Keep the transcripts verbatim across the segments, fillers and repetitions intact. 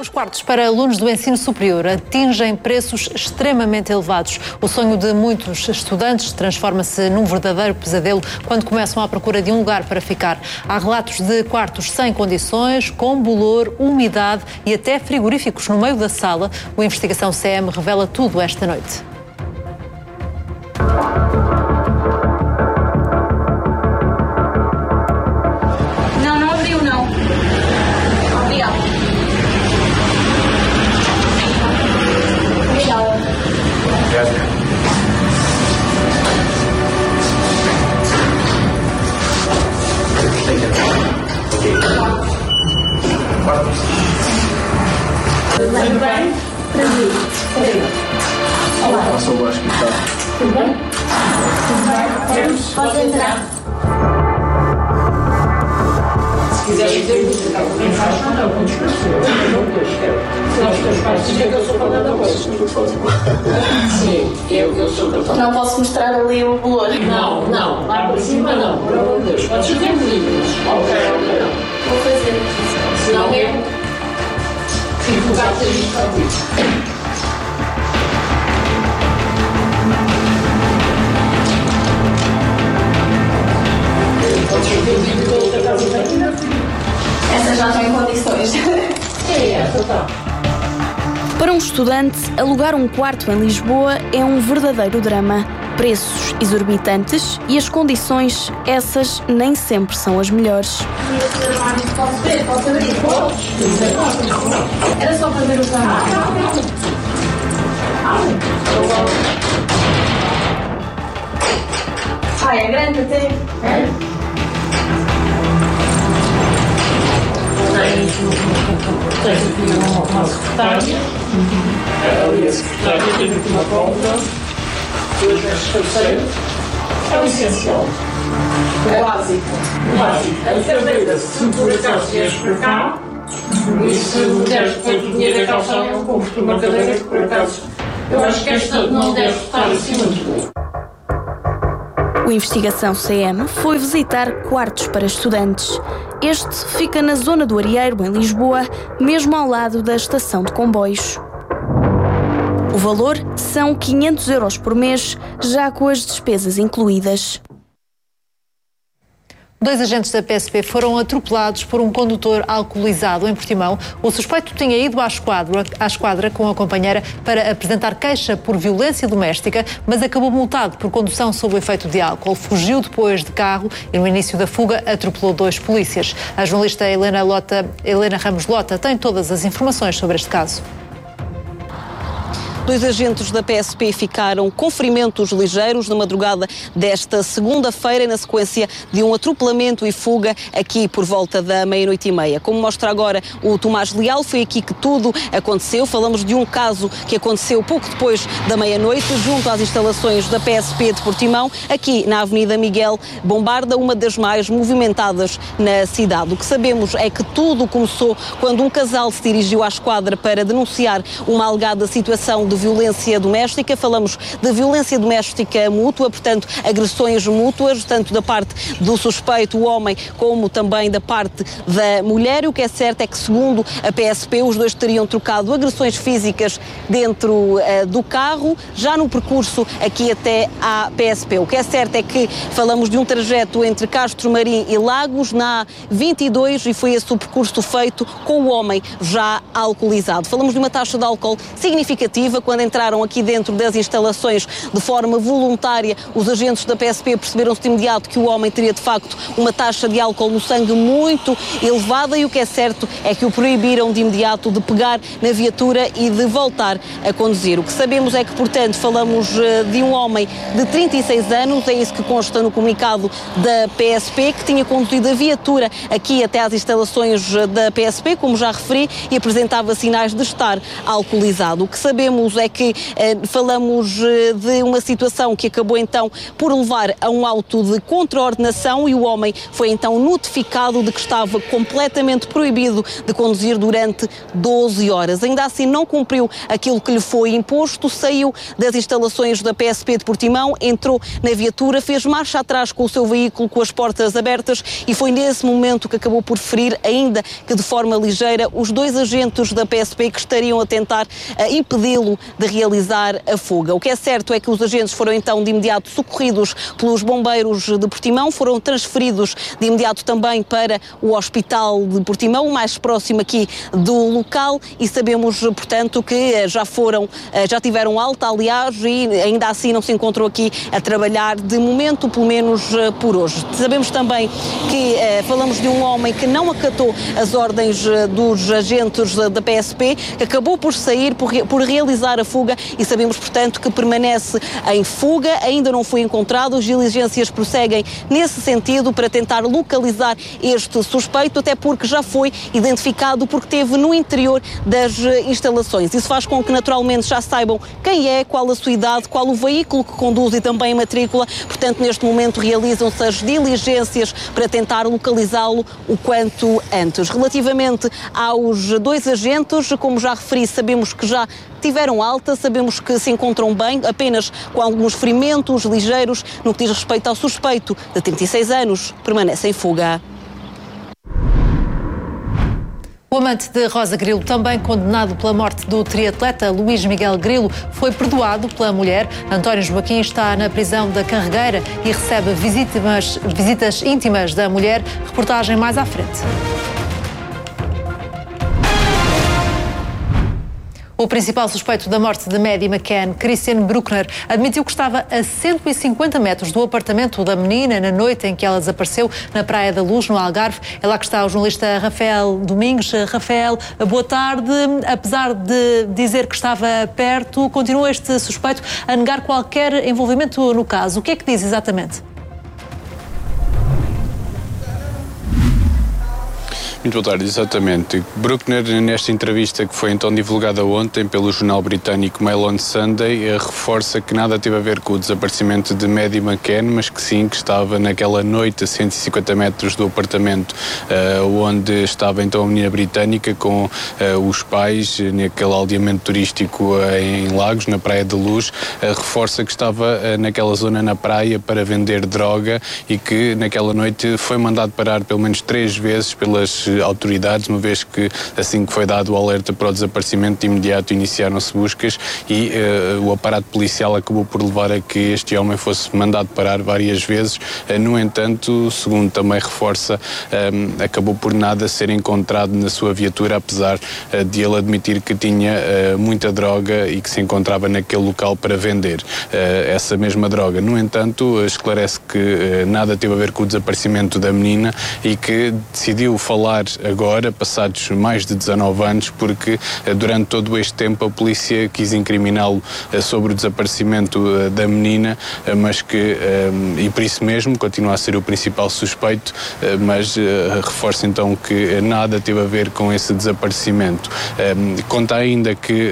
Os quartos para alunos do ensino superior atingem preços extremamente elevados. O sonho de muitos estudantes transforma-se num verdadeiro pesadelo quando começam à procura de um lugar para ficar. Há relatos de quartos sem condições, com bolor, umidade e até frigoríficos no meio da sala. O Investigação C M revela tudo esta noite. Não, não abriu, não. Obrigada. Obrigada. Tudo bem? Prazer. Olá. Passou o Vasco, está. Tudo bem? Tudo bem? Temos? Pode entrar. Se quiser dizer que não faz nada, não descansou. Não descansou. Nós teus pais dizem que eu sou para da coisa. Sim, eu, eu sou para. Não posso mostrar ali o bolor. Não, não, lá para cima não, por amor de Deus. Pode ser livres. Ok, ok, não. Vou fazer. Senão eu fico lugar de ter isto para ti. Essa já tem condições. É, essa está. Para um estudante, alugar um quarto em Lisboa é um verdadeiro drama. Preços exorbitantes e as condições, essas nem sempre são as melhores. Posso ver? Posso abrir? Era só para ver o carro. Ai, é grande até. É? Tens aqui uma secretária. Ali a secretária tem aqui uma cómoda. Dois metros cabeceiros. É o essencial. O básico. O básico. A certeza, se por acaso vieres para cá, e se me deres depois o dinheiro da calção, eu compro-te uma cadeira que por acaso eu acho que esta não deve estar acima de boa. O Investigação C M foi visitar quartos para estudantes. Este fica na zona do Arieiro, em Lisboa, mesmo ao lado da estação de comboios. O valor são quinhentos euros por mês, já com as despesas incluídas. Dois agentes da P S P foram atropelados por um condutor alcoolizado em Portimão. O suspeito tinha ido à esquadra, à esquadra com a companheira para apresentar queixa por violência doméstica, mas acabou multado por condução sob o efeito de álcool. Fugiu depois de carro e no início da fuga atropelou dois polícias. A jornalista Helena, Lota, Helena Ramos Lota tem todas as informações sobre este caso. Dois agentes da P S P ficaram com ferimentos ligeiros na madrugada desta segunda-feira, na sequência de um atropelamento e fuga aqui por volta da meia-noite e meia. Como mostra agora o Tomás Leal, foi aqui que tudo aconteceu. Falamos de um caso que aconteceu pouco depois da meia-noite, junto às instalações da P S P de Portimão, aqui na Avenida Miguel Bombarda, uma das mais movimentadas na cidade. O que sabemos é que tudo começou quando um casal se dirigiu à esquadra para denunciar uma alegada situação de violência doméstica. Falamos de violência doméstica mútua, portanto, agressões mútuas, tanto da parte do suspeito, o homem, como também da parte da mulher. O que é certo é que, segundo a P S P, os dois teriam trocado agressões físicas dentro uh, do carro, já no percurso aqui até à P S P. O que é certo é que falamos de um trajeto entre Castro Marim e Lagos, na A vinte e dois, e foi esse o percurso feito com o homem já alcoolizado. Falamos de uma taxa de álcool significativa. Quando entraram aqui dentro das instalações de forma voluntária, os agentes da P S P perceberam-se de imediato que o homem teria de facto uma taxa de álcool no sangue muito elevada, e o que é certo é que o proibiram de imediato de pegar na viatura e de voltar a conduzir. O que sabemos é que, portanto, falamos de um homem de trinta e seis anos, é isso que consta no comunicado da P S P, que tinha conduzido a viatura aqui até às instalações da P S P, como já referi, e apresentava sinais de estar alcoolizado. O que sabemos sabemos é que eh, falamos eh, de uma situação que acabou então por levar a um auto de contraordenação e o homem foi então notificado de que estava completamente proibido de conduzir durante doze horas. Ainda assim não cumpriu aquilo que lhe foi imposto, saiu das instalações da P S P de Portimão, entrou na viatura, fez marcha atrás com o seu veículo com as portas abertas e foi nesse momento que acabou por ferir, ainda que de forma ligeira, os dois agentes da P S P que estariam a tentar uh, impedi-lo de realizar a fuga. O que é certo é que os agentes foram então de imediato socorridos pelos bombeiros de Portimão, foram transferidos de imediato também para o Hospital de Portimão, o mais próximo aqui do local, e sabemos, portanto, que já foram, já tiveram alta, aliás, e ainda assim não se encontram aqui a trabalhar de momento, pelo menos por hoje. Sabemos também que eh, falamos de um homem que não acatou as ordens dos agentes da P S P, que acabou por sair, por, por realizar a fuga e sabemos, portanto, que permanece em fuga, ainda não foi encontrado, as diligências prosseguem nesse sentido para tentar localizar este suspeito, até porque já foi identificado porque esteve no interior das instalações. Isso faz com que naturalmente já saibam quem é, qual a sua idade, qual o veículo que conduz e também a matrícula, portanto neste momento realizam-se as diligências para tentar localizá-lo o quanto antes. Relativamente aos dois agentes, como já referi, sabemos que já tiveram alta, sabemos que se encontram bem, apenas com alguns ferimentos ligeiros. No que diz respeito ao suspeito, de trinta e seis anos, permanece em fuga. O amante de Rosa Grilo, também condenado pela morte do triatleta Luís Miguel Grilo, foi perdoado pela mulher. António Joaquim está na prisão da Carregueira e recebe visitas, visitas íntimas da mulher. Reportagem mais à frente. O principal suspeito da morte de Maddie McCann, Christian Bruckner, admitiu que estava a cento e cinquenta metros do apartamento da menina na noite em que ela desapareceu na Praia da Luz, no Algarve. É lá que está o jornalista Rafael Domingos. Rafael, boa tarde. Apesar de dizer que estava perto, continua este suspeito a negar qualquer envolvimento no caso. O que é que diz exatamente? Muito boa tarde, exatamente. Bruckner, nesta entrevista que foi então divulgada ontem pelo jornal britânico Mail on Sunday, reforça que nada teve a ver com o desaparecimento de Maddie McCann, mas que sim, que estava naquela noite a cento e cinquenta metros do apartamento uh, onde estava então a menina britânica com uh, os pais, naquele aldeamento turístico uh, em Lagos, na Praia da Luz. Uh, reforça que estava uh, naquela zona na praia para vender droga e que naquela noite foi mandado parar pelo menos três vezes pelas autoridades, uma vez que assim que foi dado o alerta para o desaparecimento, de imediato iniciaram-se buscas e uh, o aparato policial acabou por levar a que este homem fosse mandado parar várias vezes. Uh, no entanto, segundo também reforça, um, acabou por nada ser encontrado na sua viatura, apesar uh, de ele admitir que tinha uh, muita droga e que se encontrava naquele local para vender uh, essa mesma droga. No entanto, esclarece que uh, nada teve a ver com o desaparecimento da menina e que decidiu falar agora, passados mais de dezanove anos, porque durante todo este tempo a polícia quis incriminá-lo sobre o desaparecimento da menina, mas que, e por isso mesmo, continua a ser o principal suspeito, mas reforça então que nada teve a ver com esse desaparecimento. Conta ainda que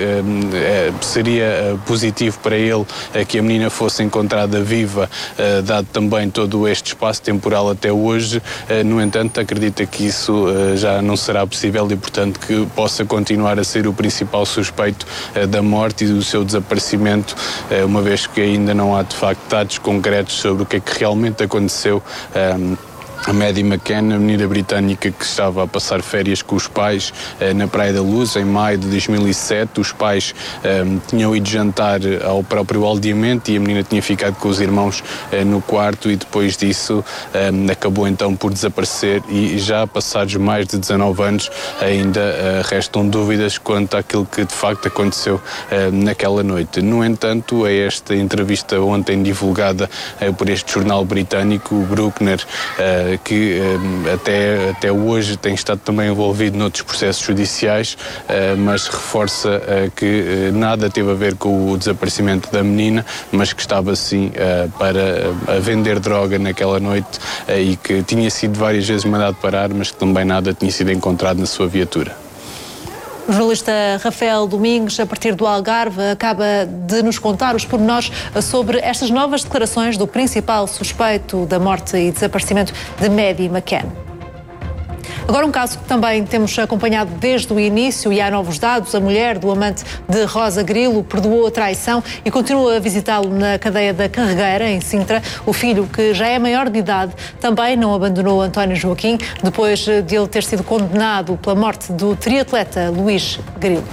seria positivo para ele que a menina fosse encontrada viva, dado também todo este espaço temporal até hoje. No entanto, acredita que isso já não será possível e, portanto, que possa continuar a ser o principal suspeito uh, da morte e do seu desaparecimento, uh, uma vez que ainda não há, de facto, dados concretos sobre o que é que realmente aconteceu. Um, A Maddie McCann, a menina britânica que estava a passar férias com os pais eh, na Praia da Luz, em maio de dois mil e sete. Os pais eh, tinham ido jantar ao próprio aldeamento e a menina tinha ficado com os irmãos eh, no quarto e depois disso eh, acabou então por desaparecer e já passados mais de dezanove anos ainda eh, restam dúvidas quanto àquilo que de facto aconteceu eh, naquela noite. No entanto, a esta entrevista ontem divulgada eh, por este jornal britânico, o Bruckner, eh, que eh, até, até hoje tem estado também envolvido noutros processos judiciais, eh, mas reforça eh, que eh, nada teve a ver com o desaparecimento da menina, mas que estava sim eh, para a vender droga naquela noite eh, e que tinha sido várias vezes mandado parar, mas que também nada tinha sido encontrado na sua viatura. O jornalista Rafael Domingues, a partir do Algarve, acaba de nos contar os pormenores sobre estas novas declarações do principal suspeito da morte e desaparecimento de Maddie McCann. Agora um caso que também temos acompanhado desde o início e há novos dados. A mulher do amante de Rosa Grilo perdoou a traição e continua a visitá-lo na cadeia da Carregueira, em Sintra. O filho, que já é maior de idade, também não abandonou António Joaquim, depois de ele ter sido condenado pela morte do triatleta Luís Grilo.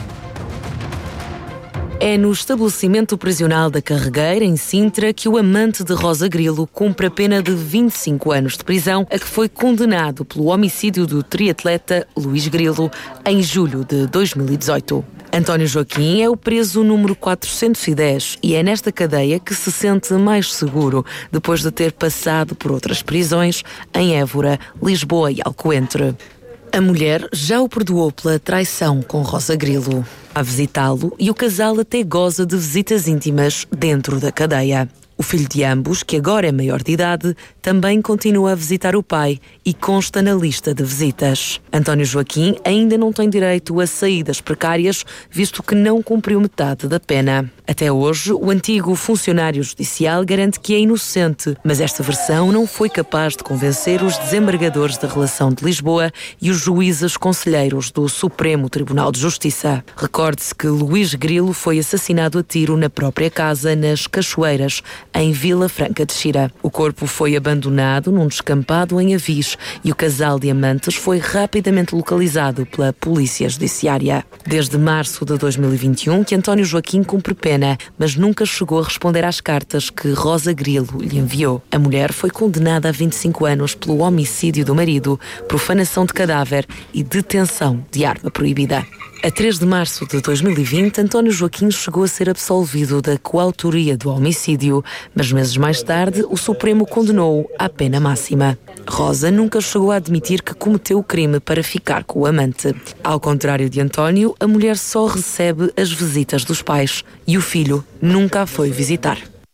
É no estabelecimento prisional da Carregueira, em Sintra, que o amante de Rosa Grilo cumpre a pena de vinte e cinco anos de prisão, a que foi condenado pelo homicídio do triatleta Luís Grilo em julho de dois mil e dezoito. António Joaquim é o preso número quatrocentos e dez e é nesta cadeia que se sente mais seguro, depois de ter passado por outras prisões em Évora, Lisboa e Alcoentre. A mulher já o perdoou pela traição com Rosa Grilo. A visitá-lo e o casal até goza de visitas íntimas dentro da cadeia. O filho de ambos, que agora é maior de idade, também continua a visitar o pai e consta na lista de visitas. António Joaquim ainda não tem direito a saídas precárias, visto que não cumpriu metade da pena. Até hoje, o antigo funcionário judicial garante que é inocente, mas esta versão não foi capaz de convencer os desembargadores da Relação de Lisboa e os juízes conselheiros do Supremo Tribunal de Justiça. Recorde-se que Luís Grilo foi assassinado a tiro na própria casa, nas Cachoeiras, em Vila Franca de Xira. O corpo foi abandonado num descampado em Avis e o casal de amantes foi rapidamente localizado pela Polícia Judiciária. Desde março de dois mil e vinte e um que António Joaquim cumpre pena, mas nunca chegou a responder às cartas que Rosa Grilo lhe enviou. A mulher foi condenada a vinte e cinco anos pelo homicídio do marido, profanação de cadáver e detenção de arma proibida. A três de março de dois mil e vinte, António Joaquim chegou a ser absolvido da coautoria do homicídio, mas meses mais tarde o Supremo condenou-o à pena máxima. Rosa nunca chegou a admitir que cometeu o crime para ficar com o amante. Ao contrário de António, a mulher só recebe as visitas dos pais e o filho nunca a foi visitar.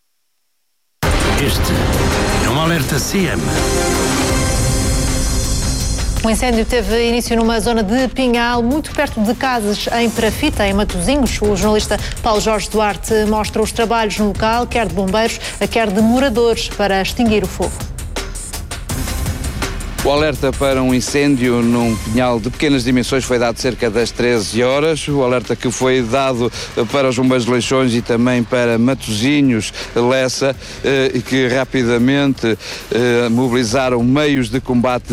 Este é um alerta C M. O incêndio teve início numa zona de Pinhal, muito perto de casas em Perafita, em Matosinhos. O jornalista Paulo Jorge Duarte mostra os trabalhos no local, quer de bombeiros, quer de moradores, para extinguir o fogo. O alerta para um incêndio num pinhal de pequenas dimensões foi dado cerca das treze horas. O alerta que foi dado para os bombeiros de Leixões e também para Matosinhos, Lessa, e que rapidamente mobilizaram meios de combate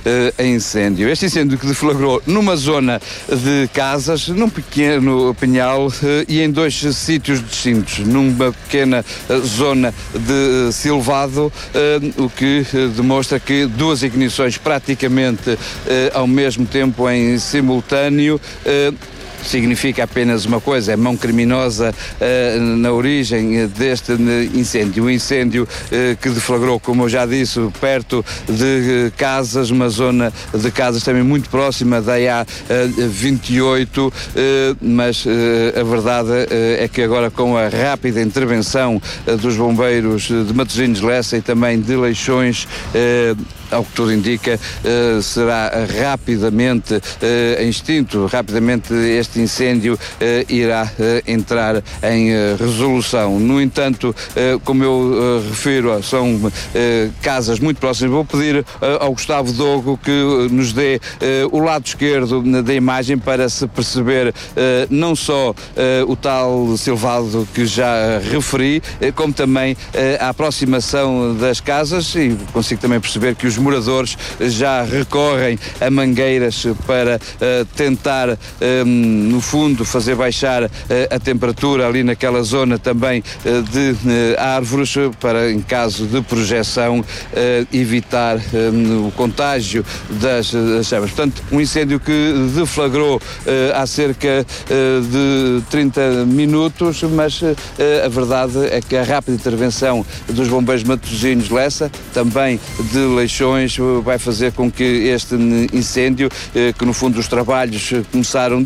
a incêndio. Este incêndio que deflagrou numa zona de casas, num pequeno pinhal e em dois sítios distintos, numa pequena zona de silvado, o que demonstra que duas ignições praticamente eh, ao mesmo tempo em simultâneo eh, significa apenas uma coisa: é mão criminosa uh, na origem deste incêndio. Um incêndio uh, que deflagrou, como eu já disse, perto de uh, casas, uma zona de casas também muito próxima da A vinte e oito, uh, mas uh, a verdade uh, é que agora, com a rápida intervenção uh, dos bombeiros de Matosinhos, Lessa e também de Leixões, uh, ao que tudo indica, uh, será rapidamente uh, extinto, rapidamente este incêndio uh, irá uh, entrar em uh, resolução. No entanto, uh, como eu uh, refiro, são uh, casas muito próximas. Vou pedir uh, ao Gustavo Dogo que uh, nos dê uh, o lado esquerdo da imagem para se perceber uh, não só uh, o tal silvado que já uh, referi, uh, como também uh, a aproximação das casas, e consigo também perceber que os moradores já recorrem a mangueiras para uh, tentar, um, no fundo, fazer baixar uh, a temperatura ali naquela zona também uh, de uh, árvores, para, em caso de projeção, uh, evitar um, o contágio das, das chamas. Portanto, um incêndio que deflagrou uh, há cerca uh, de trinta minutos, mas uh, a verdade é que a rápida intervenção dos bombeiros de Matosinhos, Lessa, também de Leixões, vai fazer com que este incêndio, que no fundo os trabalhos começaram de imediato,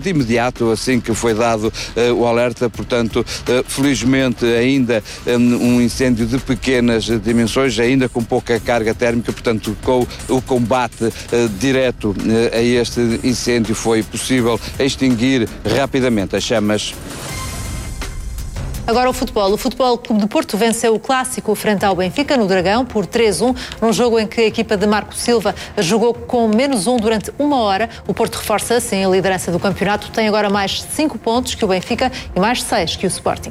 campeonato, assim que foi dado uh, o alerta. Portanto, uh, felizmente ainda um, um incêndio de pequenas dimensões, ainda com pouca carga térmica, portanto com o combate uh, direto uh, a este incêndio foi possível extinguir rapidamente as chamas. Agora o futebol. O Futebol Clube de Porto venceu o Clássico frente ao Benfica no Dragão por três a um, num jogo em que a equipa de Marco Silva jogou com menos um durante uma hora. O Porto reforça assim a liderança do campeonato, tem agora mais cinco pontos que o Benfica e mais seis que o Sporting.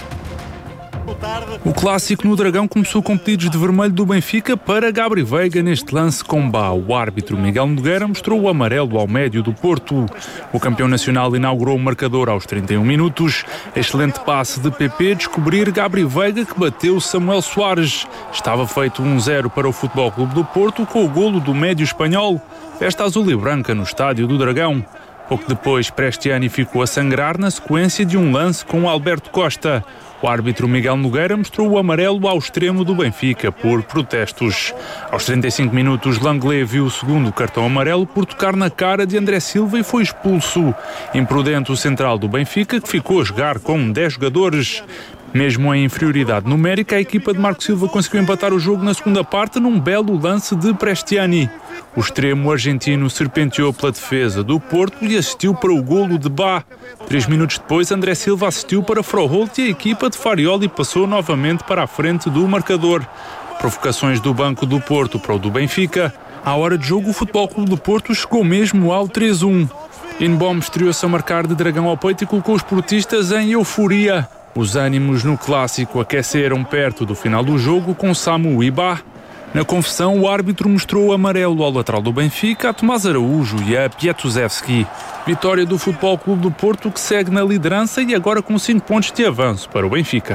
O Clássico no Dragão começou com pedidos de vermelho do Benfica para Gabri Veiga neste lance com Bá. O árbitro Miguel Nogueira mostrou o amarelo ao médio do Porto. O campeão nacional inaugurou o marcador aos trinta e um minutos. Excelente passe de P P, descobrir Gabri Veiga que bateu Samuel Soares. Estava feito um zero para o Futebol Clube do Porto com o golo do médio espanhol. Festa azul e branca no estádio do Dragão. Pouco depois, Prestiani ficou a sangrar na sequência de um lance com Alberto Costa. O árbitro Miguel Nogueira mostrou o amarelo ao extremo do Benfica por protestos. Aos trinta e cinco minutos, Langlais viu o segundo cartão amarelo por tocar na cara de André Silva e foi expulso. Imprudente o central do Benfica, que ficou a jogar com dez jogadores. Mesmo em inferioridade numérica, a equipa de Marco Silva conseguiu empatar o jogo na segunda parte num belo lance de Prestiani. O extremo argentino serpenteou pela defesa do Porto e assistiu para o golo de Bá. Três minutos depois, André Silva assistiu para Froholt e a equipa de Farioli passou novamente para a frente do marcador. Provocações do banco do Porto para o do Benfica. À hora de jogo, o Futebol Clube do Porto chegou mesmo ao três a um. Inbom estreou-se a marcar de dragão ao peito e colocou os portistas em euforia. Os ânimos no Clássico aqueceram perto do final do jogo com Samu e Bá. Na confissão, o árbitro mostrou o amarelo ao lateral do Benfica, a Tomás Araújo e a Pietuzewski. Vitória do Futebol Clube do Porto, que segue na liderança e agora com cinco pontos de avanço para o Benfica.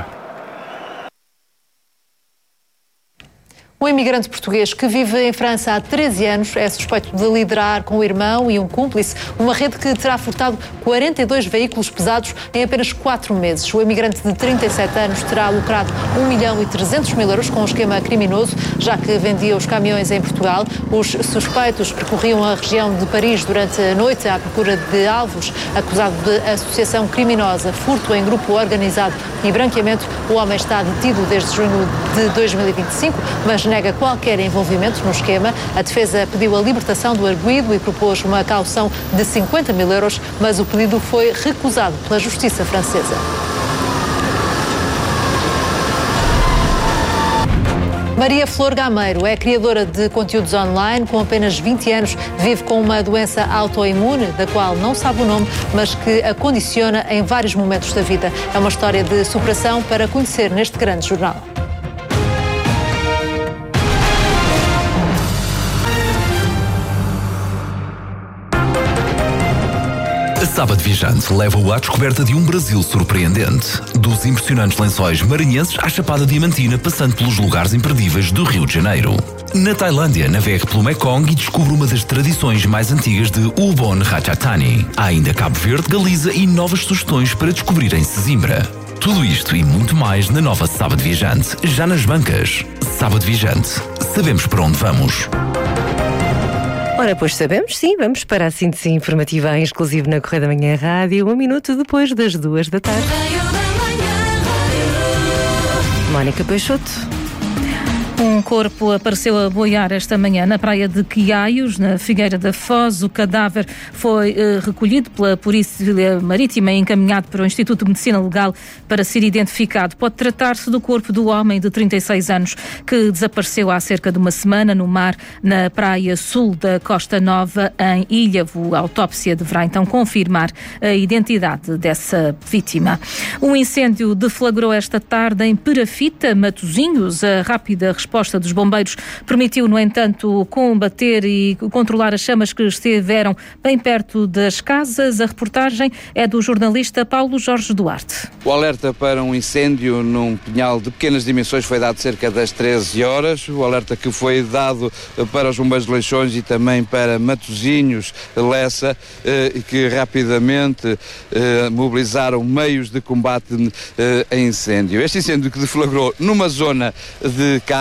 Um imigrante português que vive em França há treze anos é suspeito de liderar com o irmão e um cúmplice uma rede que terá furtado quarenta e dois veículos pesados em apenas quatro meses. O imigrante de trinta e sete anos terá lucrado um milhão e trezentos mil euros com um esquema criminoso, já que vendia os caminhões em Portugal. Os suspeitos percorriam a região de Paris durante a noite à procura de alvos. Acusado de associação criminosa, furto em grupo organizado e branqueamento, o homem está detido desde junho de dois mil e vinte e cinco, mas nega qualquer envolvimento no esquema. A defesa pediu a libertação do arguido e propôs uma caução de cinquenta mil euros, mas o pedido foi recusado pela justiça francesa. Maria Flor Gameiro é criadora de conteúdos online. Com apenas vinte anos, vive com uma doença autoimune, da qual não sabe o nome, mas que a condiciona em vários momentos da vida. É uma história de superação para conhecer neste grande jornal. A Sábado Viajante leva-o à descoberta de um Brasil surpreendente. Dos impressionantes lençóis maranhenses à Chapada Diamantina, passando pelos lugares imperdíveis do Rio de Janeiro. Na Tailândia, navegue pelo Mekong e descubra uma das tradições mais antigas de Ubon Ratchathani. Há ainda Cabo Verde, Galiza e novas sugestões para descobrir em Sesimbra. Tudo isto e muito mais na nova Sábado Viajante, já nas bancas. Sábado Viajante. Sabemos para onde vamos. Ora, pois sabemos, sim, vamos para a síntese informativa em exclusivo na Correio da Manhã Rádio, um minuto depois das duas da tarde. Mónica Peixoto. Um corpo apareceu a boiar esta manhã na praia de Quiaios, na Figueira da Foz. O cadáver foi eh, recolhido pela Polícia Marítima e encaminhado para o Instituto de Medicina Legal para ser identificado. Pode tratar-se do corpo do homem de trinta e seis anos que desapareceu há cerca de uma semana no mar, na praia sul da Costa Nova, em Ilhavo. A autópsia deverá então confirmar a identidade dessa vítima. Um incêndio deflagrou esta tarde em Perafita, Matosinhos. A rápida resposta resposta dos bombeiros permitiu, no entanto, combater e controlar as chamas que estiveram bem perto das casas. A reportagem é do jornalista Paulo Jorge Duarte. O alerta para um incêndio num pinhal de pequenas dimensões foi dado cerca das treze horas. O alerta que foi dado para os bombeiros de Leixões e também para Matosinhos, Lessa, e que rapidamente mobilizaram meios de combate a incêndio. Este incêndio que deflagrou numa zona de casa,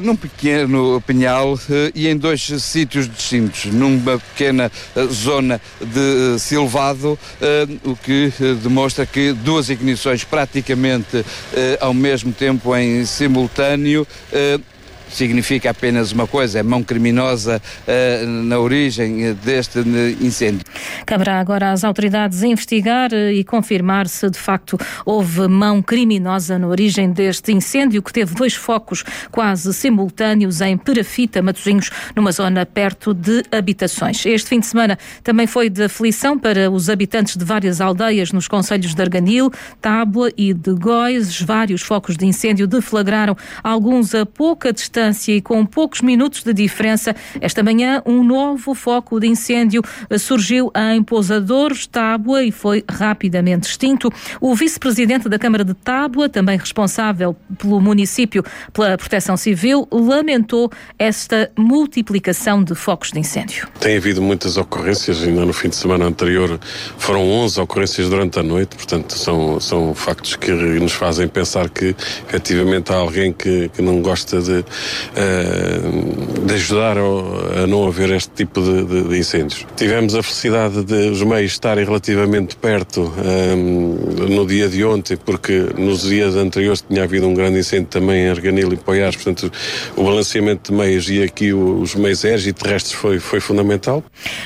num pequeno pinhal e em dois sítios distintos, numa pequena zona de silvado, o que demonstra que duas ignições praticamente ao mesmo tempo em simultâneo significa apenas uma coisa, é mão criminosa uh, na origem deste incêndio. Caberá agora às autoridades investigar e confirmar se de facto houve mão criminosa na origem deste incêndio, que teve dois focos quase simultâneos em Perafita, Matosinhos, numa zona perto de habitações. Este fim de semana também foi de aflição para os habitantes de várias aldeias nos concelhos de Arganil, Tábua e de Góis. Vários focos de incêndio deflagraram, alguns a pouca distância e com poucos minutos de diferença. Esta manhã, um novo foco de incêndio surgiu em Pousadores, Tábua, e foi rapidamente extinto. O vice-presidente da Câmara de Tábua, também responsável pelo município pela Proteção Civil, lamentou esta multiplicação de focos de incêndio. Tem havido muitas ocorrências, ainda no fim de semana anterior foram onze ocorrências durante a noite, portanto são, são factos que nos fazem pensar que efetivamente há alguém que, que não gosta de de ajudar a não haver este tipo de, de, de incêndios. Tivemos a felicidade de os meios estarem relativamente perto um, no dia de ontem, porque nos dias anteriores tinha havido um grande incêndio também em Arganil e Poiares, portanto o balanceamento de meios e aqui os meios aéreos e terrestres foi, foi fundamental.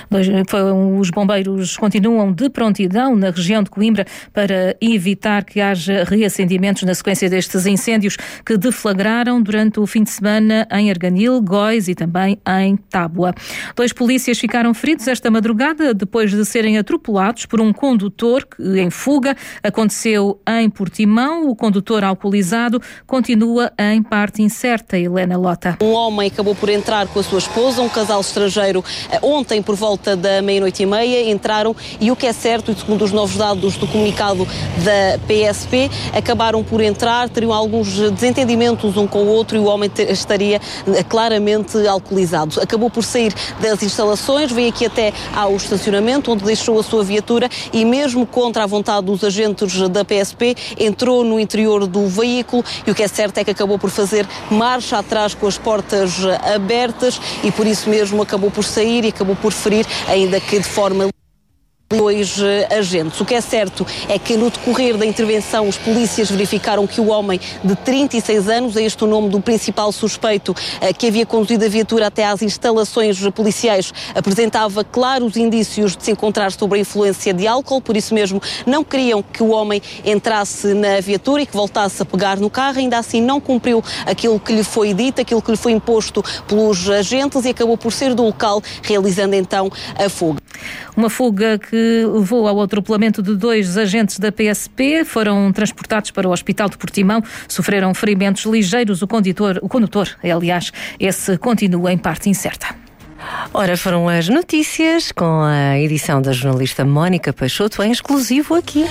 Os bombeiros continuam de prontidão na região de Coimbra para evitar que haja reacendimentos na sequência destes incêndios que deflagraram durante o fim de semana em Arganil, Góis e também em Tábua. Dois polícias ficaram feridos esta madrugada depois de serem atropelados por um condutor em fuga. Aconteceu em Portimão. O condutor alcoolizado continua em parte incerta. Helena Lota. Um homem acabou por entrar com a sua esposa, um casal estrangeiro, ontem por volta da meia-noite e meia, entraram e o que é certo, e segundo os novos dados do comunicado da P S P, acabaram por entrar, teriam alguns desentendimentos um com o outro e o homem estaria claramente alcoolizado. Acabou por sair das instalações, veio aqui até ao estacionamento, onde deixou a sua viatura e mesmo contra a vontade dos agentes da P S P, entrou no interior do veículo e o que é certo é que acabou por fazer marcha atrás com as portas abertas e por isso mesmo acabou por sair e acabou por ferir, ainda que de forma dois agentes. O que é certo é que no decorrer da intervenção os polícias verificaram que o homem de trinta e seis anos, é este o nome do principal suspeito que havia conduzido a viatura até às instalações policiais, apresentava claros indícios de se encontrar sob a influência de álcool, por isso mesmo não queriam que o homem entrasse na viatura e que voltasse a pegar no carro, ainda assim não cumpriu aquilo que lhe foi dito, aquilo que lhe foi imposto pelos agentes e acabou por sair do local, realizando então a fuga. Uma fuga que levou ao atropelamento de dois agentes da P S P, foram transportados para o Hospital de Portimão, sofreram ferimentos ligeiros. O condutor, o condutor, aliás, esse continua em parte incerta. Ora, foram as notícias com a edição da jornalista Mónica Peixoto em exclusivo aqui.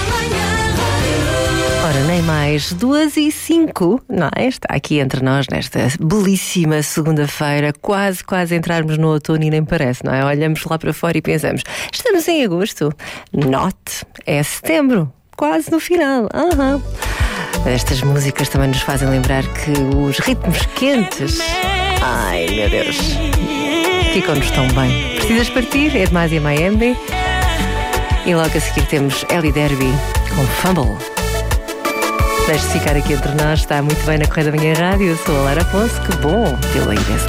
Ora, nem mais duas e cinco, não é? Está aqui entre nós nesta belíssima segunda-feira, quase, quase entrarmos no outono e nem parece, não é? Olhamos lá para fora e pensamos, estamos em agosto. Not, é setembro, quase no final. Uhum. Estas músicas também nos fazem lembrar que os ritmos quentes, ai meu Deus, ficam-nos tão bem. Precisas partir? É demais em Miami. E logo a seguir temos Ellie Derby com Fumble. Deixe-se ficar aqui entre nós, está muito bem na Correia da Manhã Rádio. Eu sou a Lara Afonso, que bom tê-lo aí desse